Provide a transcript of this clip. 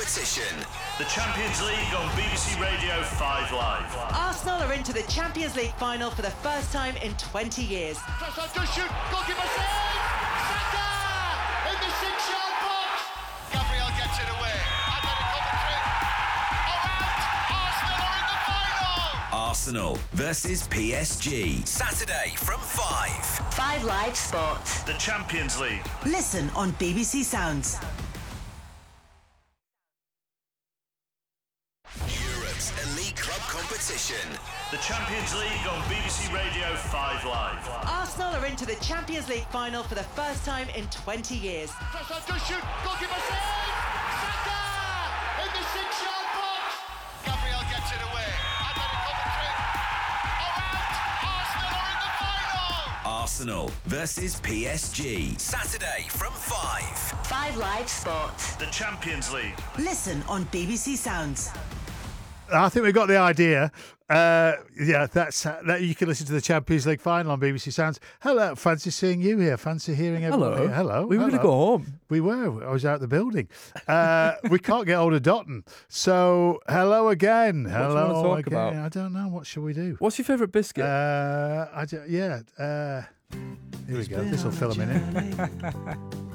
competition. The Champions League on BBC Radio 5 Live. Arsenal are into the Champions League final for the first time in 20 years. Shoot, goalkeeper save! Saka! In the 6-yard box! Gabriel gets it away. Atletico Madrid are out! Arsenal are in the final! Arsenal versus PSG. Saturday from 5. 5 Live Sport. The Champions League. Listen on BBC Sounds. Europe's elite club competition. The Champions League on BBC Radio 5 Live. Arsenal are into the Champions League final for the first time in 20 years. Shoot, goalkeeper save! Saka! In the 6-yard box! Gabriel gets it away. Atletico Madrid are out! Arsenal are in the final! Arsenal versus PSG. Saturday from 5. 5 Live Sport. The Champions League. Listen on BBC Sounds. I think we've got the idea. That's that. You can listen to the Champions League final on BBC Sounds. Hello, fancy seeing you here. Fancy hearing everyone. Hello. Here. Hello. We were going to go home. We were. I was out the building. We can't get hold of Dotton. So hello again. What do you Hello want to talk again. about? I don't know. What shall we do? What's your favourite biscuit? Here we go. This will fill a minute.